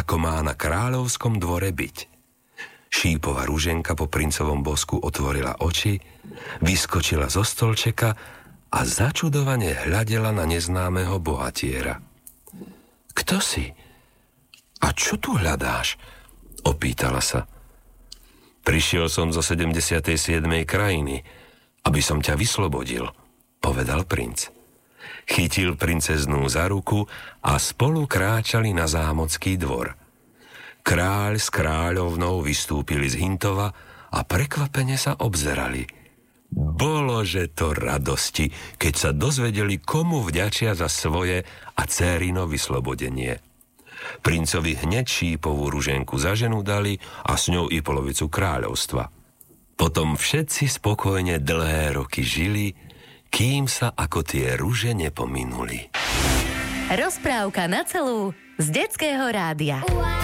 ako má na kráľovskom dvore byť. Šípová ruženka po princovom bosku otvorila oči, vyskočila zo stolčeka a začudovane hľadela na neznámeho bohatiera. Kto si? A čo tu hľadáš? Opýtala sa. Prišiel som zo 77. krajiny, aby som ťa vyslobodil, povedal princ. Chytil princeznú za ruku a spolu kráčali na zámocký dvor. Kráľ s kráľovnou vystúpili z Hintova a prekvapene sa obzerali. Bolože to radosti, keď sa dozvedeli, komu vďačia za svoje a dcérino vyslobodenie. Princovi hneď šípovú ruženku za ženu dali a s ňou i polovicu kráľovstva. Potom všetci spokojne dlhé roky žili, kým sa ako tie ruže nepominuli. Rozprávka na celú z Detského rádia.